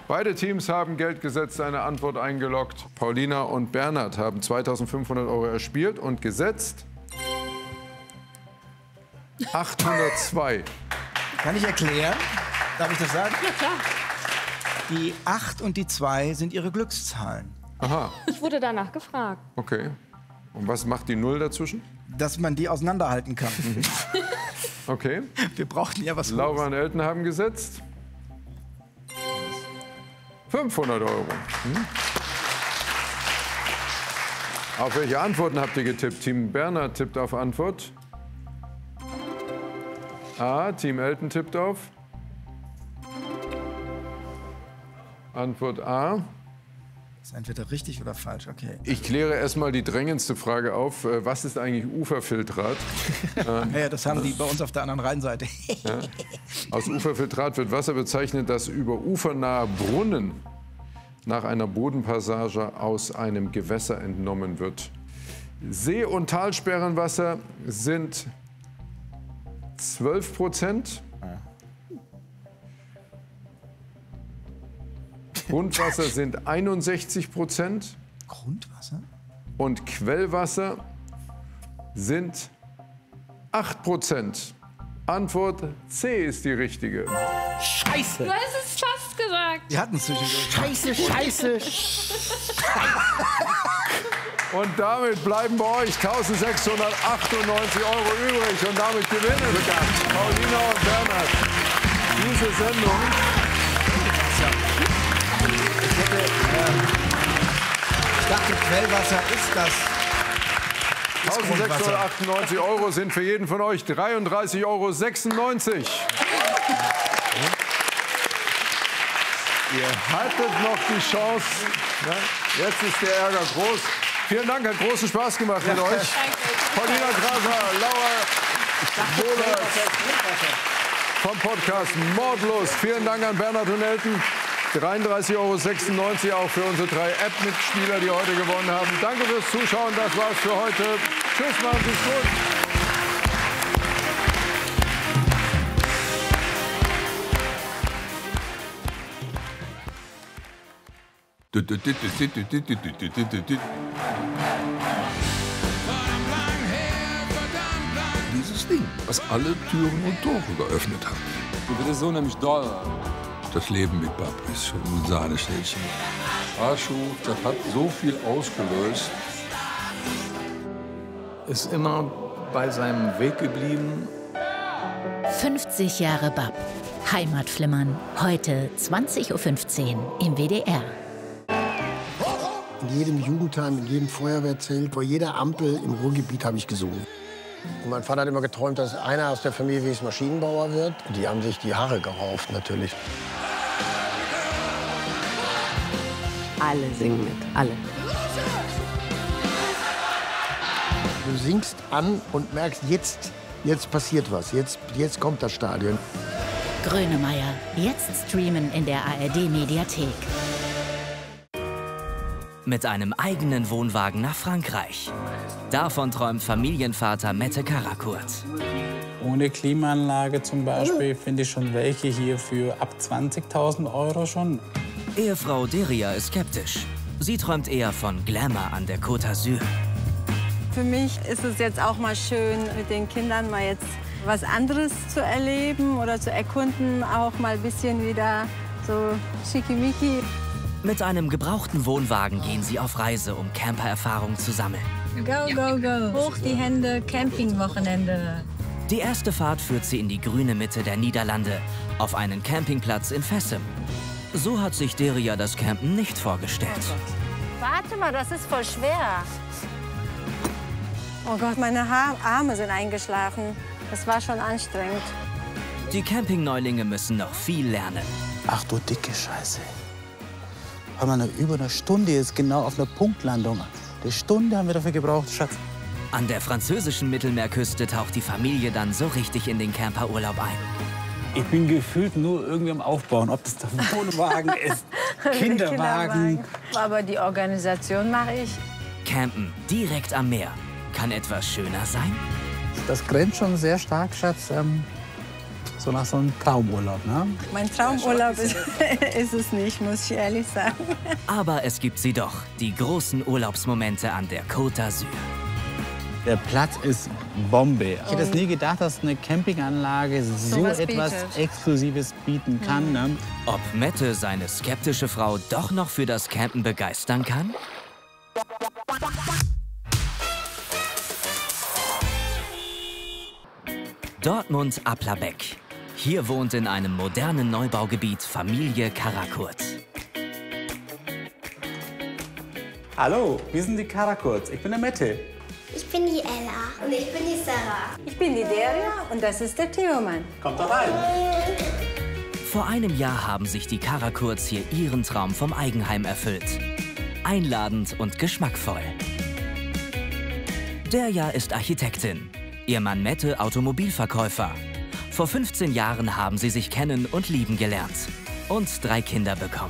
Beide Teams haben Geld gesetzt, eine Antwort eingeloggt. Paulina und Bernhard haben 2.500 € erspielt und gesetzt 802. Kann ich erklären? Darf ich das sagen? Ja, klar. Die 8 und die 2 sind ihre Glückszahlen. Aha, Ich wurde danach gefragt. okay. Und was macht die 0 dazwischen? Dass man die auseinanderhalten kann. Okay. Wir brauchten ja was Laura Hohes. und Elton haben gesetzt 500 €. Auf welche Antworten habt ihr getippt? Team Bernhard tippt auf Antwort A. Team Elton tippt auf Antwort A. Das ist entweder richtig oder falsch, okay. Ich kläre erstmal die drängendste Frage auf. Was ist eigentlich Uferfiltrat? Ja, das haben die bei uns auf der anderen Rheinseite. Aus Uferfiltrat wird Wasser bezeichnet, das über ufernahe Brunnen nach einer Bodenpassage aus einem Gewässer entnommen wird. See- und Talsperrenwasser sind 12%. Grundwasser sind 61% Grundwasser? und Quellwasser sind 8%. Antwort C ist die richtige. Scheiße. Du hast es fast gesagt. Die hatten zwischendurch. Scheiße, scheiße. Und damit bleiben bei euch 1.698 € übrig. Und damit gewinnen Paulina und Bernhard diese Sendung. Ich dachte, Quellwasser ist das. 1.698 € sind für jeden von euch 33,96 €. Ihr hattet noch die Chance. Ne? Jetzt ist der Ärger groß. Vielen Dank, hat großen Spaß gemacht mit euch. Paulina Graser, Laura Bohlert vom Podcast Mordlos. Vielen Dank an Bernhard und Elton. 33,96 € auch für unsere 3 App-Mitspieler, die heute gewonnen haben. Danke fürs Zuschauen. Das war's für heute. Tschüss, machen Sie es gut. Dieses Ding, was alle Türen und Tore geöffnet hat. Das ist so nämlich doll. Das Leben mit Bab ist schon ein Sahneschnällchen. Arschu, das hat so viel ausgelöst. Ist immer bei seinem Weg geblieben. 50 Jahre Bab. Heimatflimmern. Heute 20:15 Uhr im WDR. In jedem Jugendheim, in jedem Feuerwehrzelt, vor jeder Ampel im Ruhrgebiet habe ich gesungen. Und mein Vater hat immer geträumt, dass einer aus der Familie wie Maschinenbauer wird. Die haben sich die Haare gerauft, natürlich. Alle singen mit, alle. Du singst an und merkst, jetzt passiert was, jetzt kommt das Stadion. Grönemeyer. Jetzt streamen in der ARD-Mediathek. Mit einem eigenen Wohnwagen nach Frankreich. Davon träumt Familienvater Mette Karakurt. Ohne Klimaanlage zum Beispiel finde ich schon welche hier für ab 20.000 € schon. Ehefrau Deria ist skeptisch. Sie träumt eher von Glamour an der Côte d'Azur. Für mich ist es jetzt auch mal schön, mit den Kindern mal jetzt was anderes zu erleben oder zu erkunden. Auch mal ein bisschen wieder so schickimicki. Mit einem gebrauchten Wohnwagen gehen sie auf Reise, um Camper-Erfahrung zu sammeln. Go, go, go. Hoch die Hände, Campingwochenende. Die erste Fahrt führt sie in die grüne Mitte der Niederlande, auf einen Campingplatz in Vessem. So hat sich Deria das Campen nicht vorgestellt. Warte mal, das ist voll schwer. Oh Gott, meine Arme sind eingeschlafen. Das war schon anstrengend. Die Campingneulinge müssen noch viel lernen. Ach du dicke Scheiße. Hör mal, über eine Stunde ist genau auf einer Punktlandung. Eine Stunde haben wir dafür gebraucht, Schatz. An der französischen Mittelmeerküste taucht die Familie dann so richtig in den Camperurlaub ein. Ich bin gefühlt nur irgendwie am Aufbauen, ob das der Wohnwagen ist, Kinderwagen. Aber die Organisation mache ich. Campen direkt am Meer. Kann etwas schöner sein? Das grenzt schon sehr stark, Schatz. so nach so einem Traumurlaub, ne? Mein Traumurlaub ist es nicht, muss ich ehrlich sagen. Aber es gibt sie doch, die großen Urlaubsmomente an der Côte d'Azur. Der Platz ist Bombe. Ich hätte es nie gedacht, dass eine Campinganlage so etwas Exklusives bieten kann. Ne? Ob Mette seine skeptische Frau doch noch für das Campen begeistern kann? Dortmund-Applerbeck. Hier wohnt in einem modernen Neubaugebiet Familie Karakurz. Hallo, wir sind die Karakurz. Ich bin der Mette. Ich bin die Ella. Und ich bin die Sarah. Ich bin die Deria und das ist der Theoman. Kommt doch rein. Vor einem Jahr haben sich die Karakurz hier ihren Traum vom Eigenheim erfüllt. Einladend und geschmackvoll. Deria ist Architektin. Ihr Mann Mette Automobilverkäufer. Vor 15 Jahren haben sie sich kennen und lieben gelernt. Und 3 Kinder bekommen.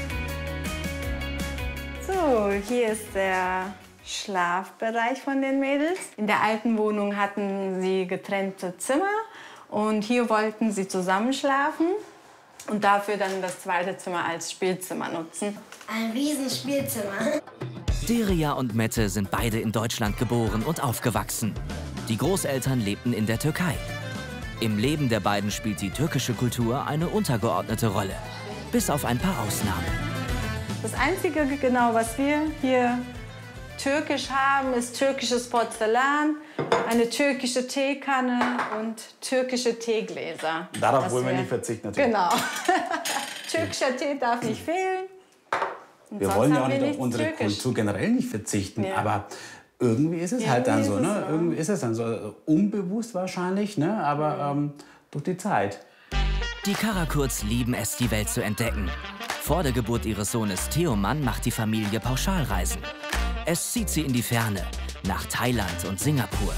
So, hier ist der Schlafbereich von den Mädels. In der alten Wohnung hatten sie getrennte Zimmer und hier wollten sie zusammen schlafen und dafür dann das zweite Zimmer als Spielzimmer nutzen. Ein Riesenspielzimmer. Deria und Mette sind beide in Deutschland geboren und aufgewachsen. Die Großeltern lebten in der Türkei. Im Leben der beiden spielt die türkische Kultur eine untergeordnete Rolle, bis auf ein paar Ausnahmen. Das Einzige, genau, was wir hier türkisch haben, ist türkisches Porzellan, eine türkische Teekanne und türkische Teegläser. Darauf wollen wir nicht verzichten, natürlich. Genau. Türkischer Tee darf nicht fehlen. Und wir wollen ja auch nicht auf unsere Kultur generell nicht verzichten, aber irgendwie ist es halt dann so, ne? Irgendwie ist es dann so, unbewusst wahrscheinlich, ne? Aber durch die Zeit. Die Karakurz lieben es, die Welt zu entdecken. Vor der Geburt ihres Sohnes Theoman macht die Familie Pauschalreisen. Es zieht sie in die Ferne, nach Thailand und Singapur.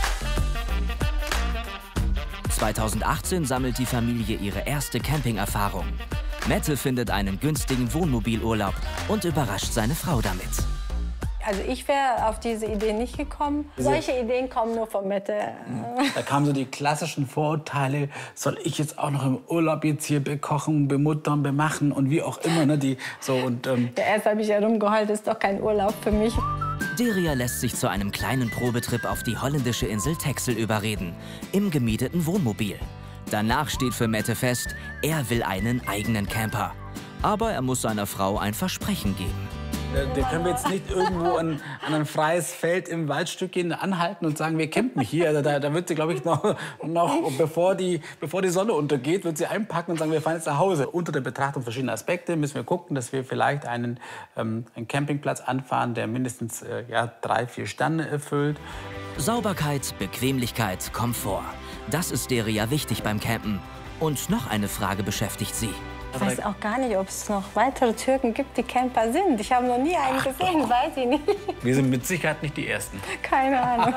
2018 sammelt die Familie ihre erste Campingerfahrung. Mette findet einen günstigen Wohnmobilurlaub und überrascht seine Frau damit. Also ich wäre auf diese Idee nicht gekommen. Solche Ideen kommen nur von Mette. Da kamen so die klassischen Vorurteile. Soll ich jetzt auch noch im Urlaub jetzt hier bekochen, bemuttern, bemachen und wie auch immer. Ne? Erst habe ich herumgeheult, ist doch kein Urlaub für mich. Deria lässt sich zu einem kleinen Probetrip auf die holländische Insel Texel überreden, im gemieteten Wohnmobil. Danach steht für Mette fest, er will einen eigenen Camper. Aber er muss seiner Frau ein Versprechen geben. Da können wir jetzt nicht irgendwo an ein freies Feld im Waldstück gehen, anhalten und sagen, wir campen hier. Also da wird sie, glaube ich, noch bevor die Sonne untergeht, wird sie einpacken und sagen, wir fahren jetzt nach Hause. Unter der Betrachtung verschiedener Aspekte müssen wir gucken, dass wir vielleicht einen Campingplatz anfahren, der mindestens 3-4 Sterne erfüllt. Sauberkeit, Bequemlichkeit, Komfort. Das ist Deria wichtig beim Campen. Und noch eine Frage beschäftigt sie. Ich weiß auch gar nicht, ob es noch weitere Türken gibt, die Camper sind. Ich habe noch nie einen gesehen, weiß ich nicht. Wir sind mit Sicherheit nicht die Ersten. Keine Ahnung.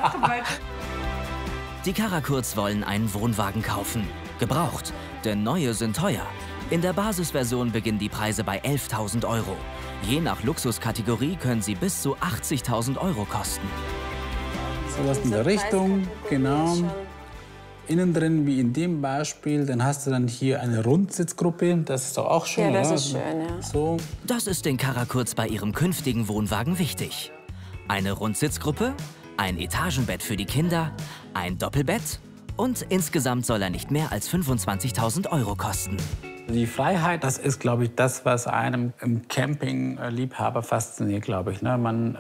Die Karakurz wollen einen Wohnwagen kaufen. Gebraucht, denn neue sind teuer. In der Basisversion beginnen die Preise bei 11.000 €. Je nach Luxuskategorie können sie bis zu 80.000 € kosten. So was in der Richtung, genau. Innen drin, wie in dem Beispiel, dann hast du dann hier eine Rundsitzgruppe. Das ist doch auch schön, ja, das oder? ist schön, ja. So. Das ist den Karakurz bei ihrem künftigen Wohnwagen wichtig. Eine Rundsitzgruppe, ein Etagenbett für die Kinder, ein Doppelbett und insgesamt soll er nicht mehr als 25.000 € kosten. Die Freiheit, das ist, glaube ich, das, was einem im Camping-Liebhaber fasziniert, glaube ich. Ne?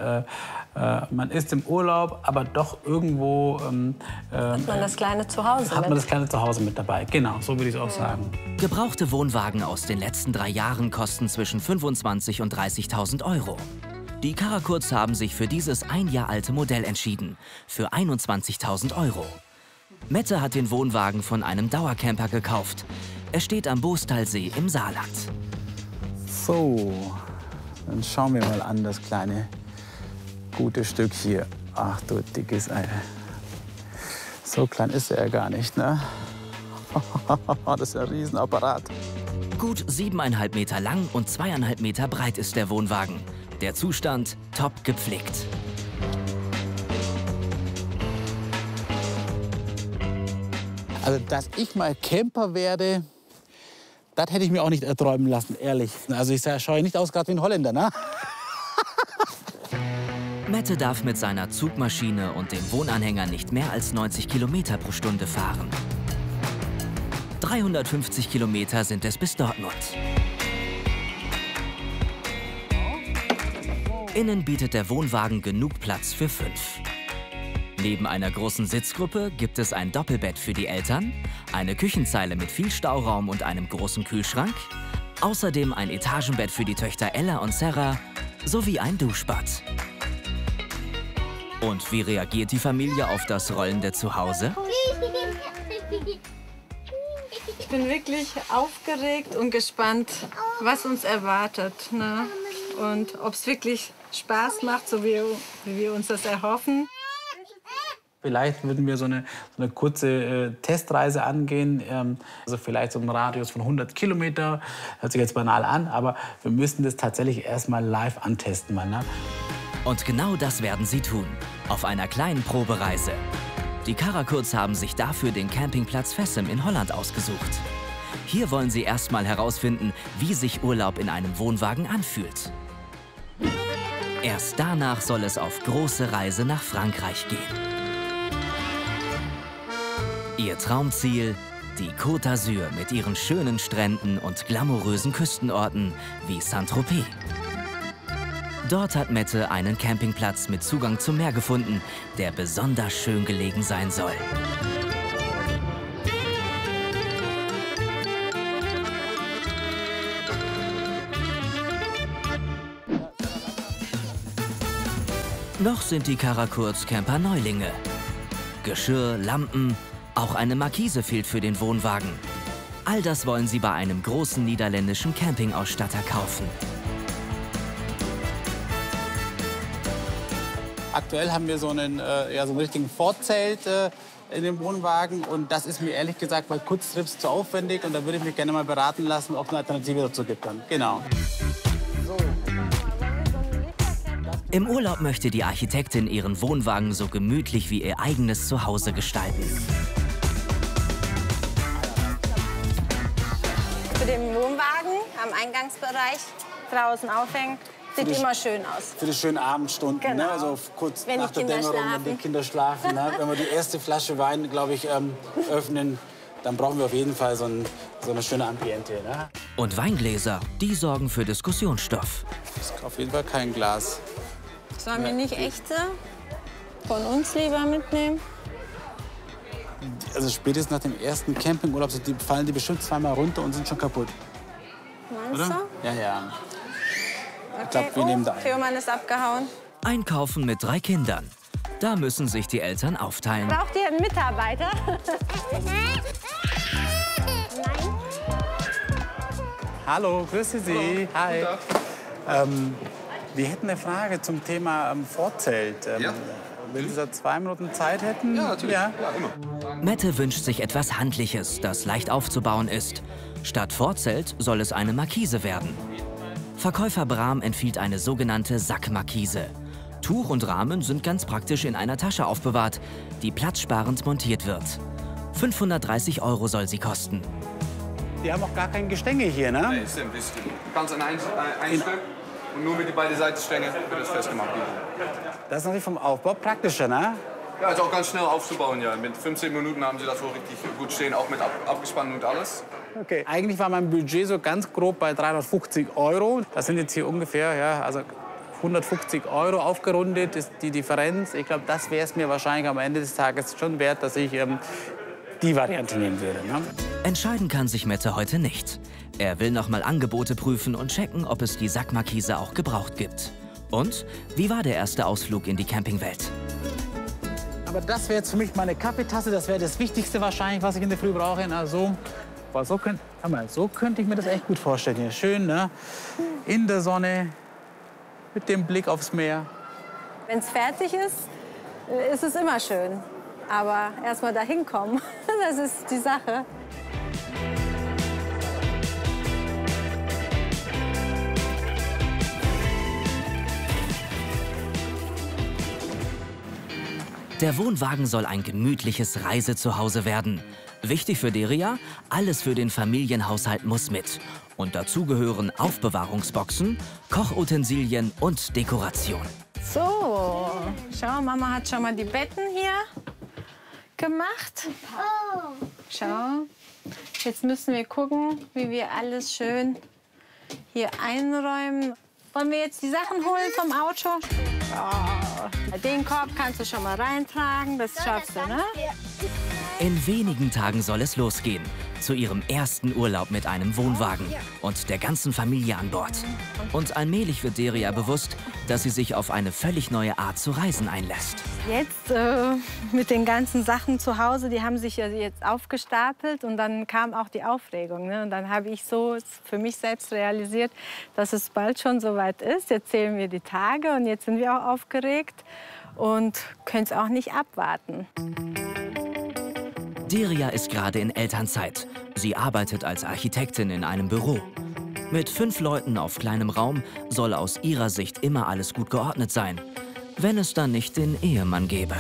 Man ist im Urlaub, aber doch irgendwo hat man das kleine Zuhause hat man das kleine Zuhause mit dabei. Genau, so würde ich es auch sagen. Gebrauchte Wohnwagen aus den letzten 3 Jahren kosten zwischen 25.000 und 30.000 €. Die Karakurz haben sich für dieses 1 Jahr alte Modell entschieden, für 21.000 €. Mette hat den Wohnwagen von einem Dauercamper gekauft. Er steht am Boostalsee im Saarland. So, dann schauen wir mal an das kleine, gute Stück hier. Ach du dickes Ei. So klein ist er ja gar nicht, ne? Das ist ein Riesenapparat. Gut 7,5 Meter lang und 2,5 Meter breit ist der Wohnwagen. Der Zustand top gepflegt. Also, dass ich mal Camper werde, das hätte ich mir auch nicht erträumen lassen, ehrlich. Also ich schaue nicht aus gerade wie ein Holländer, ne? Mette darf mit seiner Zugmaschine und dem Wohnanhänger nicht mehr als 90 Kilometer pro Stunde fahren. 350 Kilometer sind es bis Dortmund. Innen bietet der Wohnwagen genug Platz für 5. Neben einer großen Sitzgruppe gibt es ein Doppelbett für die Eltern, eine Küchenzeile mit viel Stauraum und einem großen Kühlschrank, außerdem ein Etagenbett für die Töchter Ella und Sarah sowie ein Duschbad. Und wie reagiert die Familie auf das rollende Zuhause? Ich bin wirklich aufgeregt und gespannt, was uns erwartet, ne? Und ob es wirklich Spaß macht, so wie wir uns das erhoffen. Vielleicht würden wir so eine kurze Testreise angehen, also vielleicht so einen Radius von 100 Kilometer. Hört sich jetzt banal an, aber wir müssten das tatsächlich erstmal live antesten. Ne? Und genau das werden sie tun, auf einer kleinen Probereise. Die Karakurz haben sich dafür den Campingplatz Vessem in Holland ausgesucht. Hier wollen sie erstmal herausfinden, wie sich Urlaub in einem Wohnwagen anfühlt. Erst danach soll es auf große Reise nach Frankreich gehen. Ihr Traumziel, die Côte d'Azur mit ihren schönen Stränden und glamourösen Küstenorten wie Saint-Tropez. Dort hat Mette einen Campingplatz mit Zugang zum Meer gefunden, der besonders schön gelegen sein soll. Noch sind die Karakurz-Camper Neulinge. Geschirr, Lampen, auch eine Markise fehlt für den Wohnwagen. All das wollen sie bei einem großen niederländischen Campingausstatter kaufen. Aktuell haben wir so einen richtigen Vorzelt in dem Wohnwagen. Und das ist mir ehrlich gesagt bei Kurztrips zu aufwendig. Und da würde ich mich gerne mal beraten lassen, ob es eine Alternative dazu gibt. Genau. Im Urlaub möchte die Architektin ihren Wohnwagen so gemütlich wie ihr eigenes Zuhause gestalten. Für den Wohnwagen am Eingangsbereich draußen aufhängen, sieht immer schön aus. Für die schönen Abendstunden, genau. Ne? Also kurz wenn nach der Dämmerung, wenn die Kinder schlafen. Ne? Wenn wir die erste Flasche Wein, glaube ich, öffnen, dann brauchen wir auf jeden Fall so eine schöne Ambiente. Ne? Und Weingläser, die sorgen für Diskussionsstoff. Das ist auf jeden Fall kein Glas. Sollen wir nicht echte von uns lieber mitnehmen? Also spätestens nach dem ersten Campingurlaub fallen die bestimmt zweimal runter und sind schon kaputt. Meinst du? Ja, ja. Okay. Ich glaube, wir nehmen da einen. Türmann ist abgehauen. Einkaufen mit 3 Kindern. Da müssen sich die Eltern aufteilen. Braucht ihr einen Mitarbeiter? Hallo, grüße Sie. Hi. Wir hätten eine Frage zum Thema Vorzelt. Ja. Wenn Sie da 2 Minuten Zeit hätten? Ja, natürlich. Ja. Ja, immer. Mette wünscht sich etwas Handliches, das leicht aufzubauen ist. Statt Vorzelt soll es eine Markise werden. Verkäufer Brahm empfiehlt eine sogenannte Sackmarkise. Tuch und Rahmen sind ganz praktisch in einer Tasche aufbewahrt, die platzsparend montiert wird. 530 € soll sie kosten. Die haben auch gar kein Gestänge hier, ne? Nee, stimmt. Du kannst ein Stück und nur mit den beiden Seitenstränge wird es festgemacht. Das ist natürlich vom Aufbau praktischer, ne? Ja, ist auch ganz schnell aufzubauen, ja. Mit 15 Minuten haben sie das so richtig gut stehen, auch mit abgespannt und alles. Okay. Eigentlich war mein Budget so ganz grob bei 350 €. Das sind jetzt hier ungefähr, ja, also 150 € aufgerundet ist die Differenz. Ich glaube, das wäre es mir wahrscheinlich am Ende des Tages schon wert, dass ich die Variante nehmen würde. Ne? Entscheiden kann sich Mette heute nicht. Er will noch mal Angebote prüfen und checken, ob es die Sackmarkise auch gebraucht gibt. Und wie war der erste Ausflug in die Campingwelt? Aber das wäre jetzt für mich meine Kaffeetasse. Das wäre das Wichtigste wahrscheinlich, was ich in der Früh brauche. Also, so könnte ich mir das echt gut vorstellen. Hier schön, ne? In der Sonne, mit dem Blick aufs Meer. Wenn es fertig ist, ist es immer schön. Aber erst mal dahin kommen, das ist die Sache. Der Wohnwagen soll ein gemütliches Reisezuhause werden. Wichtig für Deria, alles für den Familienhaushalt muss mit. Und dazu gehören Aufbewahrungsboxen, Kochutensilien und Dekoration. So, schau, Mama hat schon mal die Betten hier gemacht. Schau, jetzt müssen wir gucken, wie wir alles schön hier einräumen. Wollen wir jetzt die Sachen holen vom Auto? Oh, den Korb kannst du schon mal reintragen, das schaffst du, ne? In wenigen Tagen soll es losgehen. Zu ihrem ersten Urlaub mit einem Wohnwagen und der ganzen Familie an Bord. Und allmählich wird Deria bewusst, dass sie sich auf eine völlig neue Art zu reisen einlässt. Jetzt mit den ganzen Sachen zu Hause, die haben sich ja jetzt aufgestapelt und dann kam auch die Aufregung. Ne? Und dann habe ich so für mich selbst realisiert, dass es bald schon soweit ist. Jetzt zählen wir die Tage und jetzt sind wir auch aufgeregt und können es auch nicht abwarten. Deria ist gerade in Elternzeit. Sie arbeitet als Architektin in einem Büro. Mit 5 Leuten auf kleinem Raum soll aus ihrer Sicht immer alles gut geordnet sein. Wenn es dann nicht den Ehemann gäbe.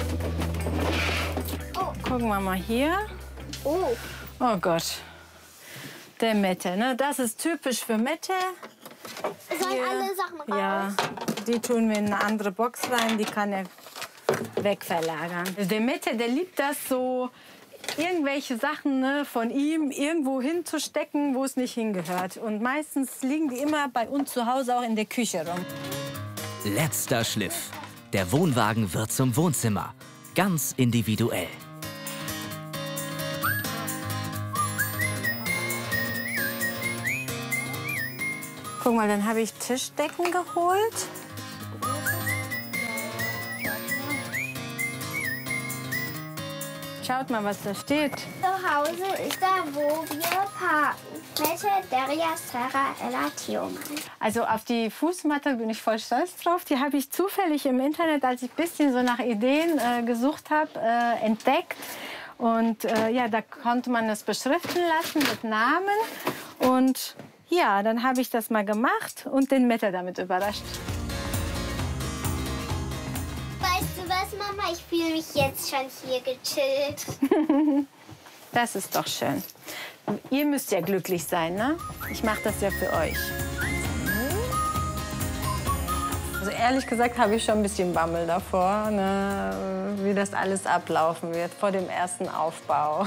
Gucken wir mal hier. Oh Gott. Der Mette, ne? Das ist typisch für Mette. Sollen alle Sachen raus? Ja, die tun wir in eine andere Box rein, die kann er wegverlagern. Der Mette, der liebt das so, irgendwelche Sachen, ne, von ihm irgendwo hinzustecken, wo es nicht hingehört. Und meistens liegen die immer bei uns zu Hause auch in der Küche rum. Letzter Schliff. Der Wohnwagen wird zum Wohnzimmer. Ganz individuell. Guck mal, dann habe ich Tischdecken geholt. Schaut mal, was da steht. Zu Hause ist da, wo wir parken. Mette, Deria, Sarah, Ella, Theoman. Also auf die Fußmatte bin ich voll stolz drauf. Die habe ich zufällig im Internet, als ich ein bisschen so nach Ideen gesucht habe, entdeckt. Und ja, da konnte man das beschriften lassen mit Namen. Und ja, dann habe ich das mal gemacht und den Mette damit überrascht. Weißt du was, Mama? Ich fühle mich jetzt schon hier gechillt. Das ist doch schön. Ihr müsst ja glücklich sein, ne? Ich mache das ja für euch. Also ehrlich gesagt habe ich schon ein bisschen Bammel davor, ne? Wie das alles ablaufen wird vor dem ersten Aufbau.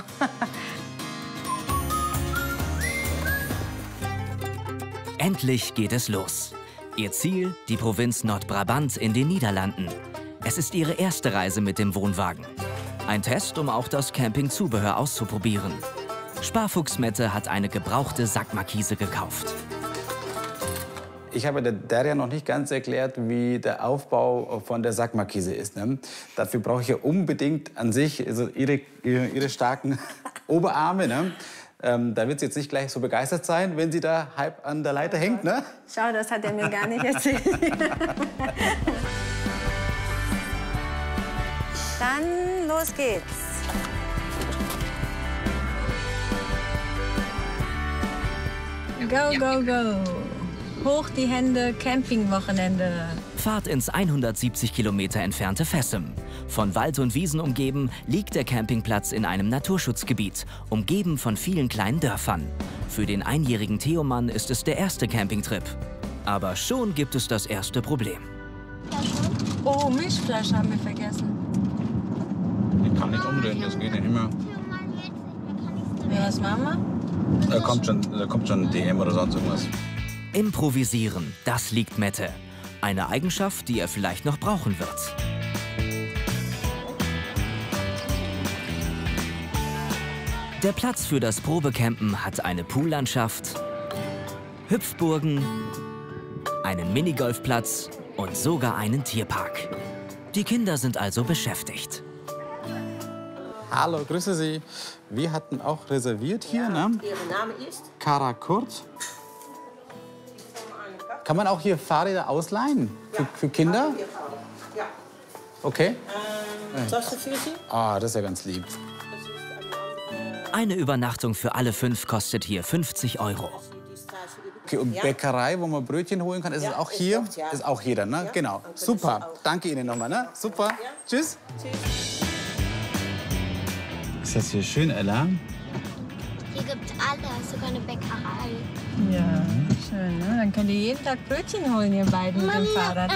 Endlich geht es los. Ihr Ziel, die Provinz Nordbrabant in den Niederlanden. Es ist ihre erste Reise mit dem Wohnwagen. Ein Test, um auch das Campingzubehör auszuprobieren. Sparfuchs Mette hat eine gebrauchte Sackmarkise gekauft. Ich habe der Deria noch nicht ganz erklärt, wie der Aufbau von der Sackmarkise ist. Ne? Dafür brauche ich ja unbedingt an sich also ihre starken Oberarme. Ne? Da wird sie jetzt nicht gleich so begeistert sein, wenn sie da halb an der Leiter hängt. Ne? Schau, das hat er mir gar nicht erzählt. Dann los geht's. Go, go, go. Hoch die Hände, Campingwochenende. Fahrt ins 170 Kilometer entfernte Vessem. Von Wald und Wiesen umgeben liegt der Campingplatz in einem Naturschutzgebiet, umgeben von vielen kleinen Dörfern. Für den einjährigen Theoman ist es der erste Campingtrip. Aber schon gibt es das erste Problem. Oh, Milchflasche haben wir vergessen. Ich kann nicht umdrehen, das geht nicht mehr. Ja, was machen wir? Da kommt schon DM oder sonst irgendwas. Improvisieren, das liegt Mette. Eine Eigenschaft, die er vielleicht noch brauchen wird. Der Platz für das Probecampen hat eine Poollandschaft, Hüpfburgen, einen Minigolfplatz und sogar einen Tierpark. Die Kinder sind also beschäftigt. Hallo, grüße Sie. Wir hatten auch reserviert hier, ne? Ihr Name ist? Karakurt. Kann man auch hier Fahrräder ausleihen für Kinder? Ja. Okay. Tasche für Sie? Ah, das ist ja ganz lieb. Eine Übernachtung für alle 5 kostet hier 50 €. Okay, und Bäckerei, wo man Brötchen holen kann, ist es auch hier? Ist auch jeder, ne? Genau. Super. Danke Ihnen nochmal, ne? Super. Tschüss. Sie Ist das hier schön, Ella? Hier gibt's alles, sogar eine Bäckerei. Ja, schön, ne? Dann könnt ihr jeden Tag Brötchen holen, ihr beiden mit dem Fahrrad.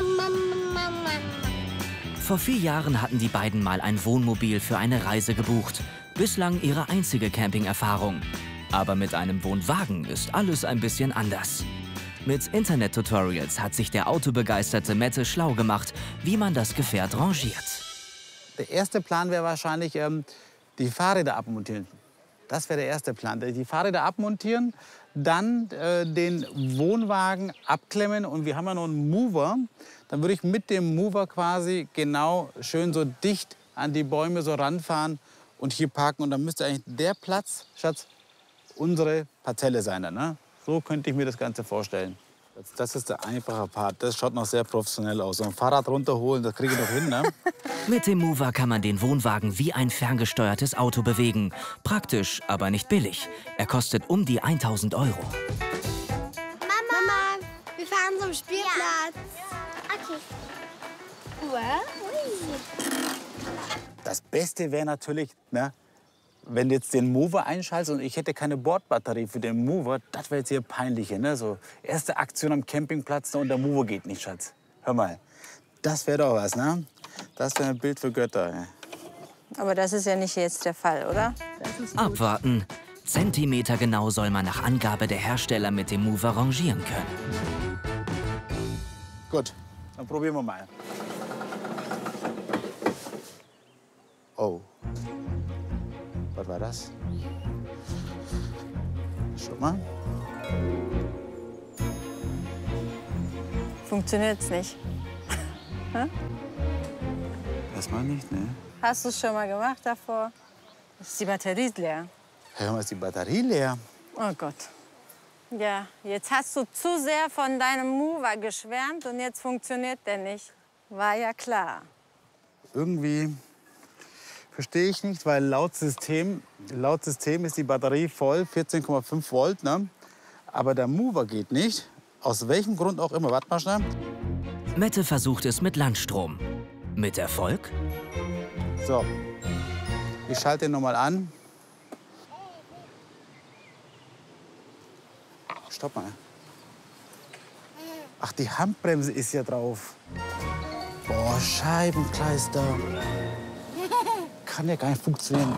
Vor 4 Jahren hatten die beiden mal ein Wohnmobil für eine Reise gebucht. Bislang ihre einzige Camping-Erfahrung. Aber mit einem Wohnwagen ist alles ein bisschen anders. Mit Internet-Tutorials hat sich der autobegeisterte Mette schlau gemacht, wie man das Gefährt rangiert. Der erste Plan wäre wahrscheinlich, die Fahrräder abmontieren. Das wäre der erste Plan. Die Fahrräder abmontieren, dann den Wohnwagen abklemmen. Und wir haben ja noch einen Mover. Dann würde ich mit dem Mover quasi genau schön so dicht an die Bäume so ranfahren und hier parken. Und dann müsste eigentlich der Platz, Schatz, unsere Parzelle sein. Ne? So könnte ich mir das Ganze vorstellen. Das ist der einfache Part. Das schaut noch sehr professionell aus. So ein Fahrrad runterholen, das kriege ich noch hin, ne? Mit dem Mover kann man den Wohnwagen wie ein ferngesteuertes Auto bewegen. Praktisch, aber nicht billig. Er kostet um die 1.000 €. Mama, wir fahren zum Spielplatz. Okay. Das Beste wäre natürlich, ne, wenn du jetzt den Mover einschaltest und ich hätte keine Bordbatterie für den Mover, das wäre jetzt hier peinlich. Ne? So, erste Aktion am Campingplatz und der Mover geht nicht, Schatz. Hör mal, das wäre doch was, ne? Das wäre ein Bild für Götter. Ne? Aber das ist ja nicht jetzt der Fall, oder? Abwarten. Zentimetergenau soll man nach Angabe der Hersteller mit dem Mover rangieren können. Gut, dann probieren wir mal. Oh. Was war das? Schau mal. Funktioniert's nicht. Erstmal nicht, ne? Hast du es schon mal gemacht davor? Ist die Batterie leer? Hör mal, ist die Batterie leer? Oh Gott. Ja, jetzt hast du zu sehr von deinem Mover geschwärmt und jetzt funktioniert der nicht. War ja klar. Irgendwie verstehe ich nicht, weil laut System ist die Batterie voll, 14,5 Volt, ne? Aber der Mover geht nicht. Aus welchem Grund auch immer. Warte mal schnell. Mette versucht es mit Landstrom. Mit Erfolg? So, ich schalte den noch mal an. Stopp mal. Ach, die Handbremse ist ja drauf. Boah, Scheibenkleister. Kann ja gar nicht funktionieren.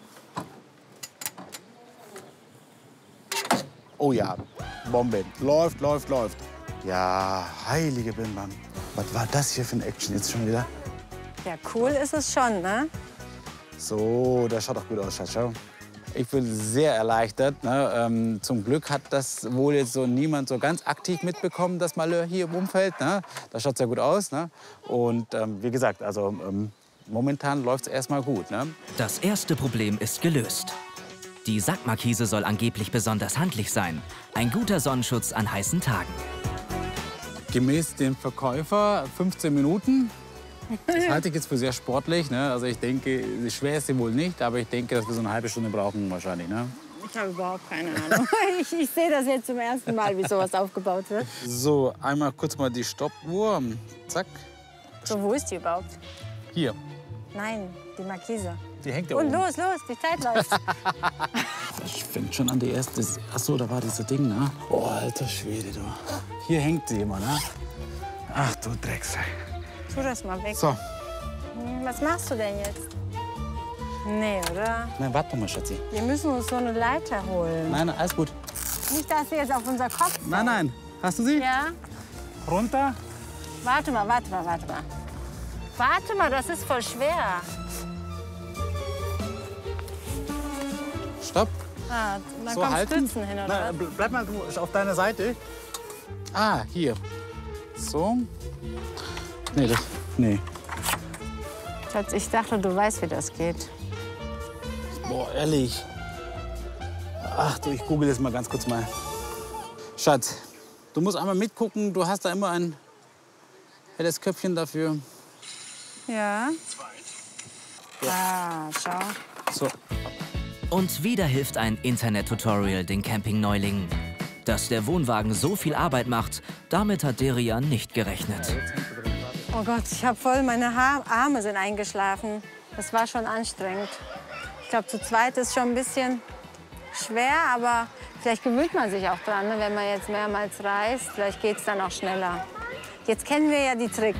Oh ja, Bombe. Läuft, läuft, läuft. Ja, heilige Bimbam. Was war das hier für ein Action jetzt schon wieder? Ja, cool ist es schon, ne? So, das schaut doch gut aus, Schatz. Schau. Ich bin sehr erleichtert. Ne? Zum Glück hat das wohl jetzt so niemand so ganz aktiv mitbekommen, das Malheur hier im Umfeld. Ne? Das schaut sehr gut aus. Ne? Und wie gesagt, also momentan läuft es erstmal gut. Ne? Das erste Problem ist gelöst. Die Sackmarkise soll angeblich besonders handlich sein. Ein guter Sonnenschutz an heißen Tagen. Gemäß dem Verkäufer 15 Minuten. Das halte ich jetzt für sehr sportlich. Ne? Also ich denke, schwer ist sie wohl nicht, aber ich denke, dass wir so eine halbe Stunde brauchen wahrscheinlich. Ne? Ich habe überhaupt keine Ahnung. Ich sehe das jetzt zum ersten Mal, wie sowas aufgebaut wird. So, einmal kurz mal die Stoppuhr. Zack. So, wo ist die überhaupt? Hier. Nein, die Markise. Die hängt da Und oben. los, die Zeit läuft. Ich fängt schon an, die erste. Ach so, da war dieses Ding, ne? Oh, alter Schwede, du. Hier hängt sie immer, ne? Ach du Drecksack. Tu das mal weg. So. Was machst du denn jetzt? Nee, oder? Nein, warte mal, Schatzi. Wir müssen uns so eine Leiter holen. Nein, alles gut. Nicht, dass sie jetzt auf unser Kopf fällt. Nein, nein. Hast du sie? Ja. Runter. Warte mal. Warte mal, das ist voll schwer. Stopp. Ah, dann so kommt halten. Stützen hin, oder Nein, was? bleib mal auf deiner Seite. Ah, hier. So. Nee, das. Nee. Schatz, ich dachte, du weißt, wie das geht. Boah, ehrlich. Ach du, ich google das mal ganz kurz mal. Schatz, du musst einmal mitgucken. Du hast da immer ein helles Köpfchen dafür. Ja. Ah, schau. So. Und wieder hilft ein Internet-Tutorial den Camping-Neulingen. Dass der Wohnwagen so viel Arbeit macht, damit hat Derian nicht gerechnet. Oh Gott, ich habe voll, meine Arme sind eingeschlafen. Das war schon anstrengend. Ich glaube, zu zweit ist schon ein bisschen schwer, aber vielleicht gewöhnt man sich auch dran, ne? Wenn man jetzt mehrmals reist. Vielleicht geht es dann auch schneller. Jetzt kennen wir ja die Tricks.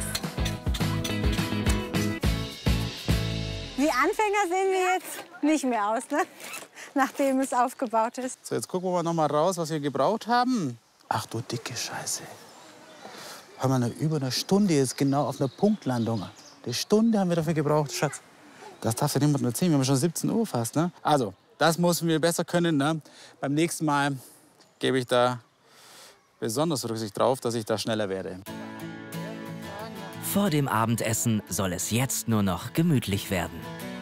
Wie Anfänger sehen wir jetzt nicht mehr aus, ne? Nachdem es aufgebaut ist. So, jetzt gucken wir noch mal raus, was wir gebraucht haben. Ach du dicke Scheiße. Hör mal, über eine Stunde jetzt genau auf einer Punktlandung. Eine Stunde haben wir dafür gebraucht, Schatz. Das darfst du niemandem erzählen, wir haben schon 17 Uhr fast, ne? Also, das müssen wir besser können, ne? Beim nächsten Mal gebe ich da besonders Rücksicht drauf, dass ich da schneller werde. Vor dem Abendessen soll es jetzt nur noch gemütlich werden.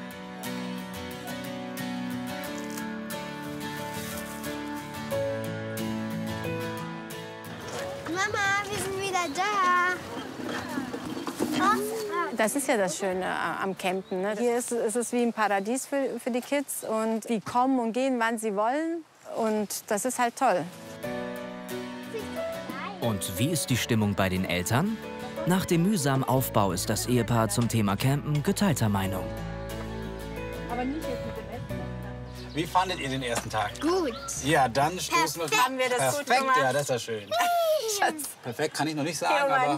Mama, wir sind wieder da. Das ist ja das Schöne am Campen, ne? Hier ist es wie ein Paradies für die Kids. Und die kommen und gehen, wann sie wollen. Und das ist halt toll. Und wie ist die Stimmung bei den Eltern? Nach dem mühsamen Aufbau ist das Ehepaar zum Thema Campen geteilter Meinung. Aber nicht jetzt mit dem Essen. Wie fandet ihr den ersten Tag? Gut. Ja, dann stoßen wir... Haben wir das gut Perfekt, gemacht? ja, das ist ja schön. Schatz. Perfekt kann ich noch nicht sagen, Ja, aber...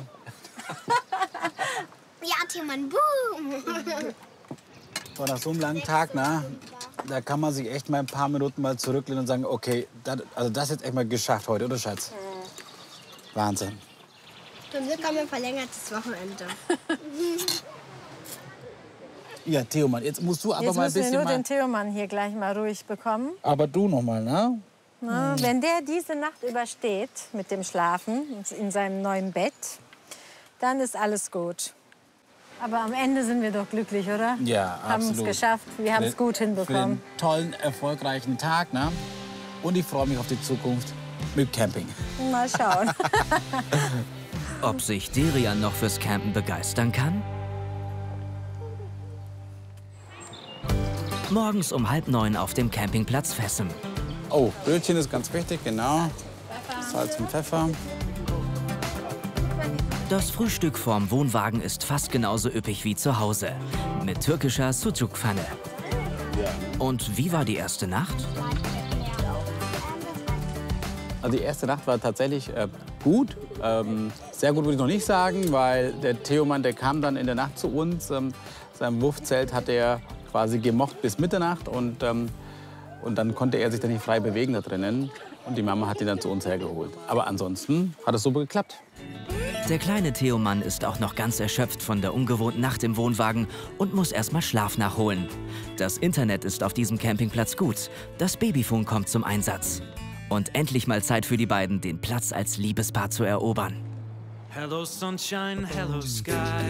Ja, Timon, boom. So, nach so einem langen Tag, na, da kann man sich echt mal ein paar Minuten mal zurücklehnen und sagen, okay, das ist jetzt echt mal geschafft heute, oder Schatz? Wahnsinn. Zum Glück haben wir ein verlängertes Wochenende. Ja, Theoman, jetzt musst du aber Jetzt mal ein müssen wir bisschen nur den Theoman hier gleich mal ruhig bekommen. Aber du noch mal, ne? Na, wenn der diese Nacht übersteht mit dem Schlafen in seinem neuen Bett, dann ist alles gut. Aber am Ende sind wir doch glücklich, oder? Ja, Haben es absolut. geschafft, wir haben es gut Für hinbekommen. den tollen, erfolgreichen Tag, ne? Und ich freue mich auf die Zukunft mit Camping. Mal schauen. Ob sich Derian noch fürs Campen begeistern kann? Morgens um 8:30 auf dem Campingplatz Vessem. Oh, Brötchen ist ganz wichtig, genau. Salz und Pfeffer. Das Frühstück vorm Wohnwagen ist fast genauso üppig wie zu Hause. Mit türkischer Sucuk-Pfanne. Und wie war die erste Nacht? Also die erste Nacht war tatsächlich gut. Sehr gut würde ich noch nicht sagen, weil der Theoman, der kam dann in der Nacht zu uns. Sein Wurfzelt hat er quasi gemocht bis Mitternacht und dann konnte er sich dann nicht frei bewegen da drinnen. Und die Mama hat ihn dann zu uns hergeholt. Aber ansonsten hat es super geklappt. Der kleine Theoman ist auch noch ganz erschöpft von der ungewohnten Nacht im Wohnwagen und muss erst mal Schlaf nachholen. Das Internet ist auf diesem Campingplatz gut. Das Babyphone kommt zum Einsatz. Und endlich mal Zeit für die beiden, den Platz als Liebespaar zu erobern. Hello sunshine, hello sky.